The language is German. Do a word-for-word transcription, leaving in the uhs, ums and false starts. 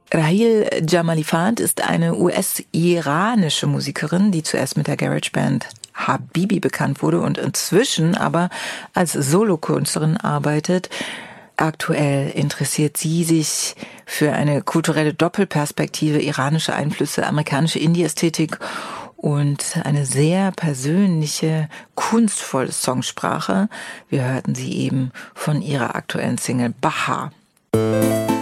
Rahil Jamalifand ist eine U S-iranische Musikerin, die zuerst mit der Garageband Habibi bekannt wurde und inzwischen aber als Solokünstlerin arbeitet. Aktuell interessiert sie sich für eine kulturelle Doppelperspektive, iranische Einflüsse, amerikanische Indie-Ästhetik und eine sehr persönliche, kunstvolle Songsprache. Wir hörten sie eben von ihrer aktuellen Single Baha.